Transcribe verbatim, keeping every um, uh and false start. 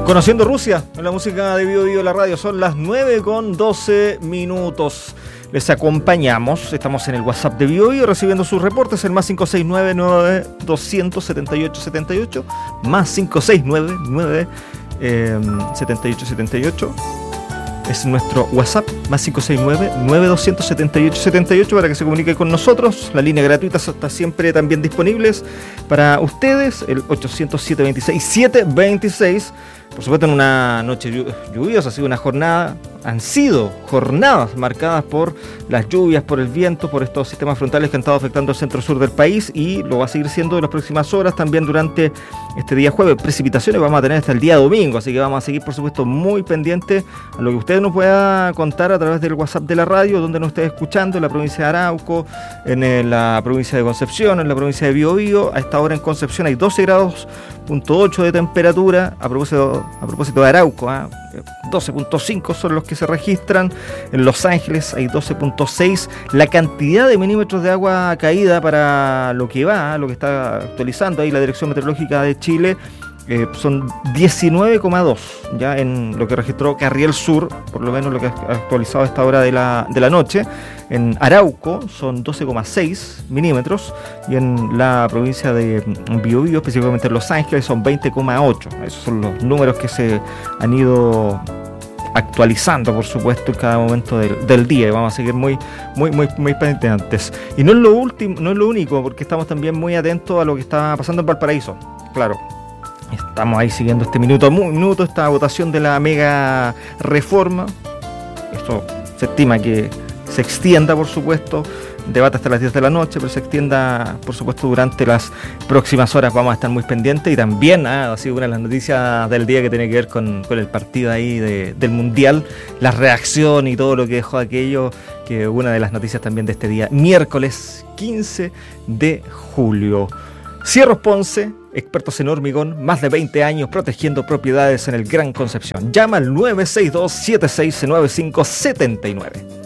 Conociendo Rusia, en la música de Bio Bio La Radio, son las nueve con doce minutos. Les acompañamos, estamos en el WhatsApp de Bio Bio recibiendo sus reportes, el más cinco seis nueve, nueve dos cero cero, siete ocho siete ocho, más cinco seis nueve, nueve siete ocho siete ocho. Es nuestro WhatsApp, más cinco seis nueve, nueve dos cero cero, siete ocho siete ocho, para que se comunique con nosotros. La línea gratuita está siempre también disponibles para ustedes, el ochocientos siete veintiséis, siete veintiséis. Por supuesto, en una noche lluviosa, ha sido una jornada, han sido jornadas marcadas por las lluvias, por el viento, por estos sistemas frontales que han estado afectando el centro-sur del país, y lo va a seguir siendo en las próximas horas, también durante este día jueves. Precipitaciones vamos a tener hasta el día domingo, así que vamos a seguir, por supuesto, muy pendientes a lo que usted nos pueda contar a través del WhatsApp de la radio, donde nos esté escuchando, en la provincia de Arauco, en la provincia de Concepción, en la provincia de Bio Bio. A esta hora en Concepción hay doce grados punto ocho de temperatura. A propósito, a propósito de Arauco, ¿eh? doce punto cinco son los que se registran. En Los Ángeles hay doce punto seis. La cantidad de milímetros de agua caída para lo que va, lo que está actualizando ahí la Dirección Meteorológica de Chile, eh, son diecinueve coma dos, ya en lo que registró Carriel Sur, por lo menos lo que ha actualizado a esta hora de la, de la noche. En Arauco son doce coma seis milímetros, y en la provincia de Bio Bio, específicamente en Los Ángeles, son veinte coma ocho. Esos son los números que se han ido actualizando, por supuesto, en cada momento del, del día, y vamos a seguir muy, muy, muy, muy pendientes. Y no es lo último, no es lo único, porque estamos también muy atentos a lo que está pasando en Valparaíso. Claro, estamos ahí siguiendo este minuto a minuto, esta votación de la mega reforma. Esto se estima que se extienda, por supuesto, debate hasta las diez de la noche, pero se extienda, por supuesto, durante las próximas horas. Vamos a estar muy pendientes, y también ah, ha sido una de las noticias del día que tiene que ver con, con el partido ahí de, del Mundial, la reacción y todo lo que dejó aquello, que una de las noticias también de este día, miércoles quince de julio. Cierros Ponce, expertos en hormigón, más de veinte años protegiendo propiedades en el Gran Concepción. Llama al nueve seis dos, siete seis nueve cinco siete nueve.